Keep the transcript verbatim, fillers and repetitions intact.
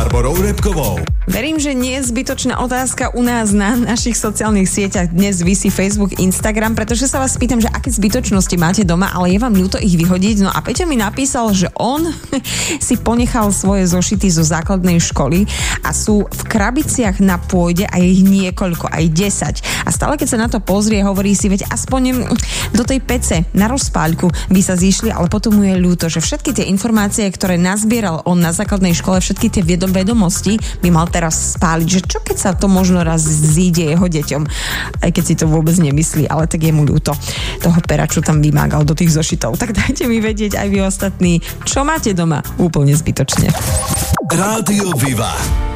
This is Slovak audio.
Barborou Repkovou. Verím, že nie je zbytočná otázka u nás na našich sociálnych sieťach. Dnes visí Facebook, Instagram, pretože sa vás pýtam, že aké zbytočnosti máte doma, ale je vám ľúto ich vyhodiť. No a Peťo mi napísal, že on si ponechal svoje zošity zo základnej školy a sú v krabiciach na pôde a je ich niekoľko, aj desať. A stále keď sa na to pozrie, hovorí si, veď aspoň do tej pece na rozpáľku by sa zišli, ale potom mu je ľúto, že všetky tie informácie, ktoré nazbieral on na základnej škole, všetky tie vedomosti by mal teraz spáliť, že čo keď sa to možno raz zíde jeho deťom, aj keď si to vôbec nemyslí, ale tak je mu ľúto toho pera, čo tam vymágal do tých zošitov. Tak dajte mi vedieť aj vy ostatní, čo máte doma úplne zbytočne. Rádio Viva.